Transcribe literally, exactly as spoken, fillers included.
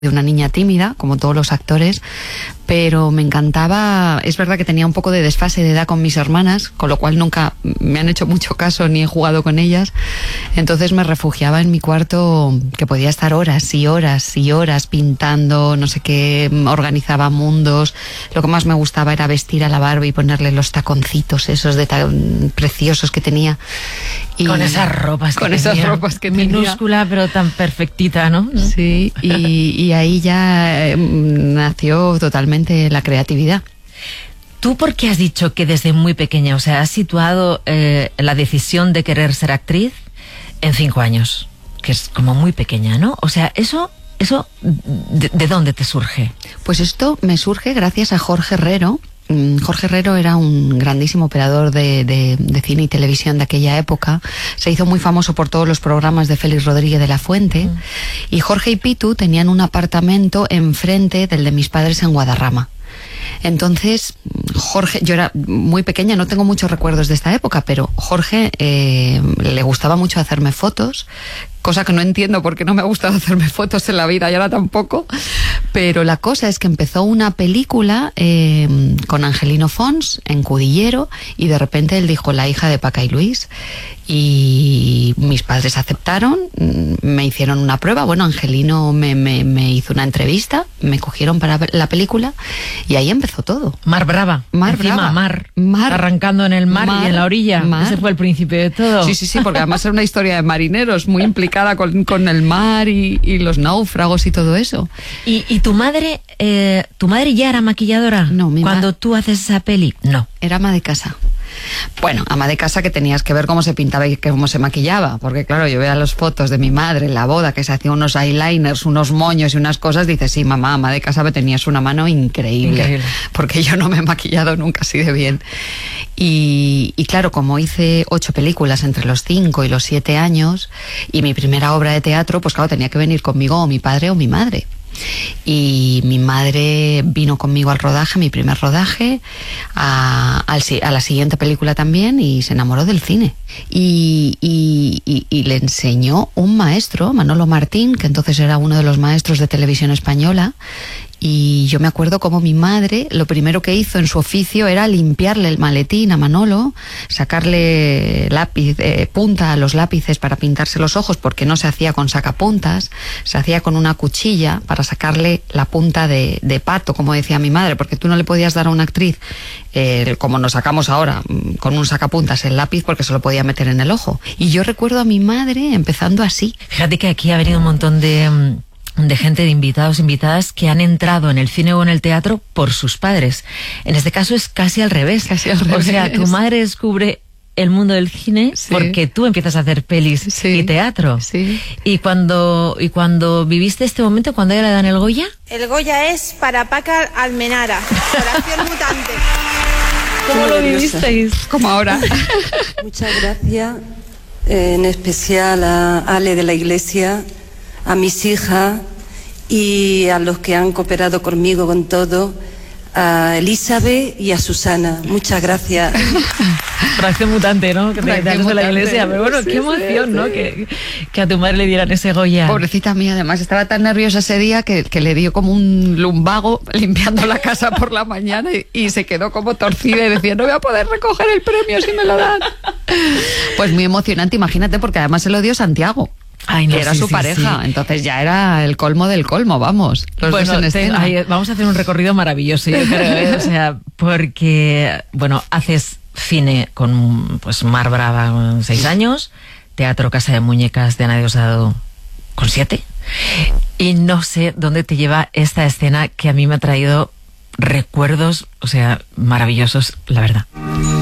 de una niña tímida, como todos los actores, pero me encantaba. Es verdad que tenía un poco de desfase de edad con mis hermanas, con lo cual nunca me han hecho mucho caso ni he jugado con ellas. Entonces me refugiaba en mi cuarto, que podía estar horas y horas y horas pintando, no sé qué, organizaba mundos. Lo que más me gustaba era vestir a la Barbie y ponerle los taconcitos esos de tan preciosos que tenía. Y con esas ropas que con tenía, esas ropas que minúscula tenía. Pero tan perfectita, ¿no? Sí, y, y ahí ya eh, nació totalmente la creatividad. ¿Tú por qué has dicho que desde muy pequeña, o sea, has situado eh, la decisión de querer ser actriz en cinco años? Que es como muy pequeña, ¿no? O sea, eso, eso ¿de, de dónde te surge? Pues esto me surge gracias a Jorge Herrero. Jorge Herrero era un grandísimo operador de, de, de cine y televisión de aquella época. Se hizo muy famoso por todos los programas de Félix Rodríguez de la Fuente. Mm. Y Jorge y Pitu tenían un apartamento enfrente del de mis padres en Guadarrama. Entonces, Jorge, yo era muy pequeña, no tengo muchos recuerdos de esta época, pero Jorge eh, le gustaba mucho hacerme fotos, cosa que no entiendo porque no me ha gustado hacerme fotos en la vida y ahora tampoco, pero la cosa es que empezó una película eh, con Angelino Fons en Cudillero y de repente él dijo La hija de Paca y Luis y mis padres aceptaron, me hicieron una prueba, bueno, Angelino me, me, me hizo una entrevista, me cogieron para la película y ahí empezó todo. Mar Brava, Mar encima Brava. mar, mar, arrancando en el mar, mar y en la orilla, mar. Ese fue el principio de todo. Sí, sí, sí, porque además era una historia de marineros muy implicada con, con el mar y, y los náufragos y todo eso. ¿Y, y tu madre, eh, tu madre ya era maquilladora? No, mi cuando ma... tú haces esa peli, no. Era ama de casa. Bueno, ama de casa que tenías que ver cómo se pintaba y cómo se maquillaba, porque claro, yo veía las fotos de mi madre en la boda, que se hacía unos eyeliners, unos moños y unas cosas, dices, sí, mamá, ama de casa, me tenías una mano increíble, increíble, porque yo no me he maquillado nunca así de bien. Y, y claro, como hice ocho películas entre los cinco y los siete años, y mi primera obra de teatro, pues claro, tenía que venir conmigo o mi padre o mi madre. Y mi madre vino conmigo al rodaje, mi primer rodaje, a, a, a la siguiente película también, y se enamoró del cine. Y, y, y, y le enseñó un maestro, Manolo Martín, que entonces era uno de los maestros de televisión española. Y yo me acuerdo como mi madre, lo primero que hizo en su oficio era limpiarle el maletín a Manolo, sacarle lápiz, eh, punta a los lápices para pintarse los ojos, porque no se hacía con sacapuntas, se hacía con una cuchilla para sacarle la punta de, de pato, como decía mi madre, porque tú no le podías dar a una actriz, eh, como nos sacamos ahora, con un sacapuntas el lápiz, porque se lo podía meter en el ojo. Y yo recuerdo a mi madre empezando así. Fíjate que aquí ha venido un montón de... de gente, de invitados, invitadas que han entrado en el cine o en el teatro por sus padres. En este caso es casi al revés. Casi al revés. O sea, tu madre descubre el mundo del cine, sí, porque tú empiezas a hacer pelis, sí, y teatro. Sí. Y cuando y cuando viviste este momento, cuando ella le dan el Goya. El Goya es para Paca Almenara, Corazón Mutante. ¿Cómo lo vivisteis? Como ahora. Muchas gracias, eh, en especial a Ale de la Iglesia, a mis hijas y a los que han cooperado conmigo con todo, a Elizabeth y a Susana. Muchas gracias. Fracción mutante, ¿no? Que te das de la Iglesia. Pero bueno, sí, qué emoción, sí, ¿no? Sí. Que, que a tu madre le dieran ese Goya. Pobrecita mía, además estaba tan nerviosa ese día que, que le dio como un lumbago limpiando la casa por la mañana y, y se quedó como torcida y decía, no voy a poder recoger el premio si me lo dan. Pues muy emocionante, imagínate, porque además se lo dio Santiago. Ay, no, que era sí, su sí, pareja, sí. Entonces ya era el colmo del colmo, vamos. Los bueno, dos en te, escena. ay, vamos a hacer un recorrido maravilloso, yo creo, ¿eh? O sea, porque, bueno, haces cine con, pues, Mar Brava con seis años, teatro Casa de Muñecas de Ana Diosdado con siete, y no sé dónde te lleva esta escena que a mí me ha traído recuerdos, o sea, maravillosos, la verdad.